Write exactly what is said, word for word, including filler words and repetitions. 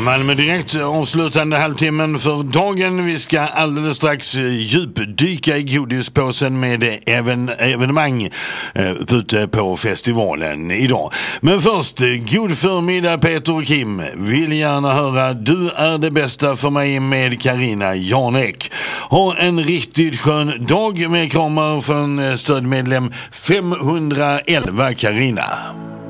Malmö Direkt, avslutande halvtimmen för dagen. Vi ska alldeles strax djupdyka i godispåsen med even, evenemang eh, ute på festivalen idag. Men först, god förmiddag Peter och Kim. Vill gärna höra Du är det bästa för mig med Carina Jarnek. Ha en riktigt skön dag med kramar från stödmedlem femhundraelva Carina.